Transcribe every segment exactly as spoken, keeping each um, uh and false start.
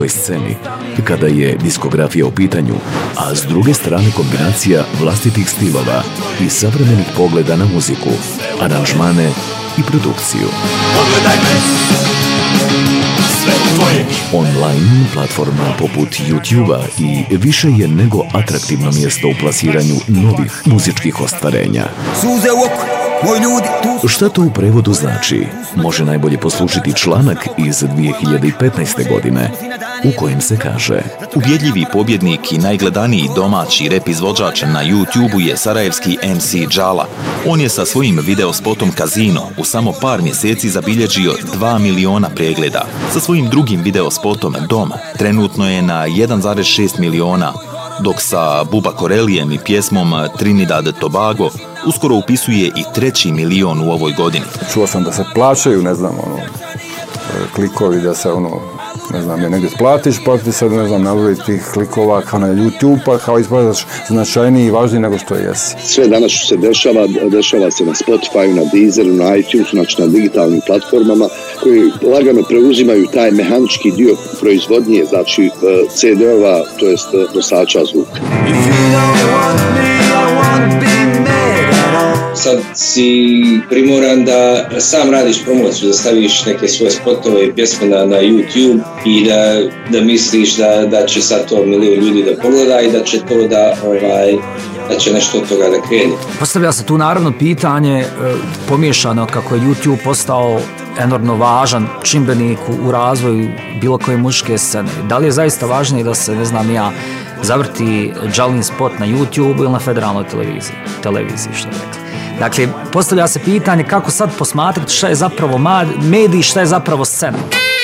sceni, kada je diskografija u pitanju, a s druge strane kombinacija vlastitih stilova i savremenih pogleda na muziku, aranžmane i produkciju. Online platforma poput YouTube-a i više je nego atraktivno mjesto u plasiranju novih muzičkih ostvarenja. Šta to u prevodu znači? Može najbolje poslušati članak iz dvije hiljade petnaeste. godine u kojem se kaže: ubjedljivi pobjednik i najgledaniji domaći rep izvođač na YouTube-u je sarajevski em ce Džala. On je sa svojim videospotom Kazino u samo par mjeseci zabilježio dva miliona pregleda. Sa svojim drugim videospotom Dom trenutno je na jedan zarez šest miliona, dok sa Buba Korelijem i pjesmom Trinidad Tobago uskoro upisuje i treći milion u ovoj godini. Čuo sam da se plaćaju, ne znam, ono, klikovi, da se ono, ne znam, je negdje splatiš, pa ti se, ne znam, nabaviti tih klikova kao na YouTube, pa kao isplataš značajniji i važniji nego što jesi. Sve danas što se dešava, dešava se na Spotify, na Deezeru, na iTunesu, znači na digitalnim platformama koji lagano preuzimaju taj mehanički dio proizvodnje, znači ce de ova, to jest nosača zvuka. Sad si primoran da sam radiš promociju, da staviš neke svoje spotove i pjesme na, na YouTube i da, da misliš da, da će sad to milion ljudi da pogleda i da će to da, ovaj, da će nešto od toga da kreni. Postavlja se tu naravno pitanje pomiješano kako je YouTube postao enormno važan čimbenik u razvoju bilo koje muzičke scene. Da li je zaista važnije da se, ne znam ja, zavrti Džalin spot na YouTube ili na federalnoj televiziji, televiziji što je rekla. Dakle, postavlja se pitanje kako sad posmatrati šta je zapravo medij, šta je zapravo scena.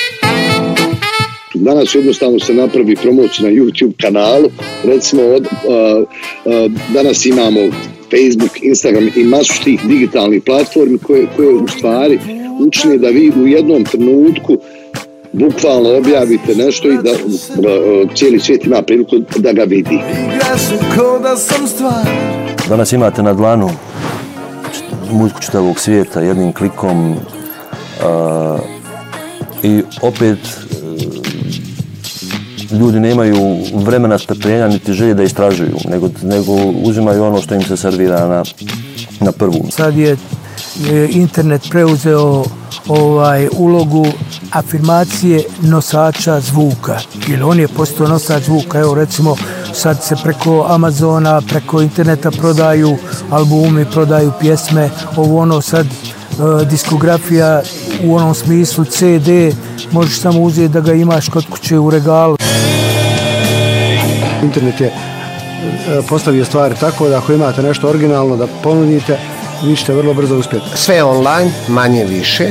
Danas jednostavno se napravi promociju na YouTube kanalu, recimo od, uh, uh, danas imamo Facebook, Instagram i masu tih digitalnih platformi koje, koje u stvari učine da vi u jednom trenutku bukvalno objavite nešto i da uh, cijeli svijet ima priliku da ga vidi. Danas imate na dlanu muziku čitavog svijeta jednim klikom uh, i opet uh, ljudi nemaju vremena, strpljenja niti želje da istražuju, nego, nego uzimaju ono što im se servira na, na prvu. Sad je internet preuzeo ovaj ulogu afirmacije nosača zvuka, jer on je postao nosač zvuka. Evo recimo sad se preko Amazona, preko interneta prodaju albumi, prodaju pjesme, ovo ono sad e, diskografija u onom smislu ce de, možeš samo uzeti da ga imaš kod kuće u regalu. Internet je postavio stvari tako da ako imate nešto originalno da ponudite, vi ćete vrlo brzo uspjeti. Sve online, manje više.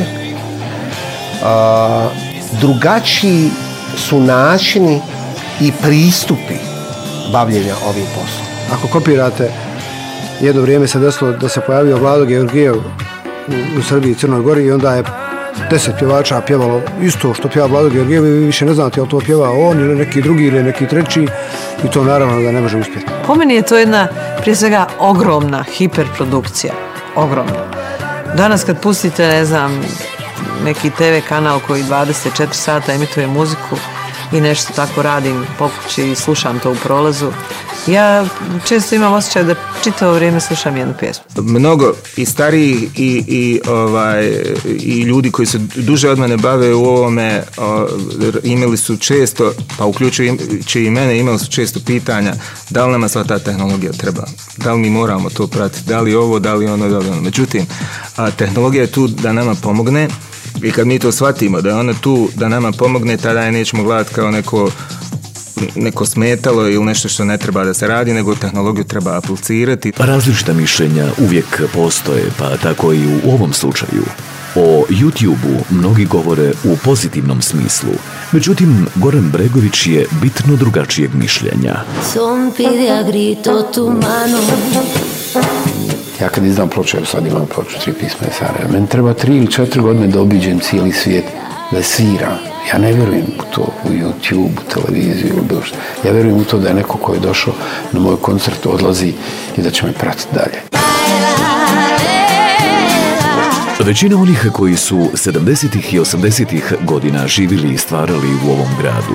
Uh, drugačiji su načini i pristupi bavljenja ovim poslom. Ako kopirate, jedno vrijeme se desilo da se pojavio Vlado Georgijev u, u Srbiji i Crnoj Gori i onda je deset pjevača pjevalo isto što pjeva Vlado Georgijev i vi više ne znate je li to pjeva on ili neki drugi ili neki treći i to naravno da ne može uspjeti. Po meni je to jedna, prije svega, ogromna hiperprodukcija. Ogromna. Danas kad pustite, ne znam, neki te ve kanal koji dvadeset četiri sata emituje muziku i nešto tako radim po kući i slušam to u prolazu, ja često imam osjećaj da čitavo vrijeme slušam jednu pjesmu. Mnogo i stariji i, i, ovaj, i ljudi koji se duže od mene bave u ovome o, imali su često, pa uključujući i mene, imali su često pitanja da li nama sva ta tehnologija treba, da li mi moramo to pratiti, da li ovo, da li ono, da li ono. Međutim, a, tehnologija je tu da nama pomogne i kad mi to shvatimo da je ona tu da nama pomogne, tada je nećemo gledati kao neko neko smetalo ili nešto što ne treba da se radi, nego tehnologiju treba aplicirati. Različita mišljenja uvijek postoje, pa tako i u ovom slučaju. O YouTube-u mnogi govore u pozitivnom smislu. Međutim, Goran Bregović je bitno drugačijeg mišljenja. Ja kad izdam ploču, sad imam ploču, tri pisma iz Sarajeva, meni treba tri ili četiri godine da obiđem cijeli svijet, da sviram. Ja ne vjerujem u to, u YouTube, u televiziju, u bilo što. Ja vjerujem u to da je neko ko je došao na moj koncert odlazi i da će me pratiti dalje. Većina onih koji su sedamdesetih i osamdesetih godina živjeli i stvarali u ovom gradu